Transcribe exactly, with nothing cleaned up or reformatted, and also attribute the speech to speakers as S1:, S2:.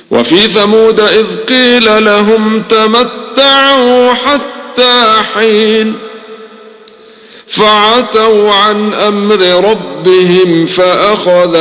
S1: وفي ثمود إذ قيل لهم تمتعوا حتى حين فعتوا عن أمر ربهم فأخذ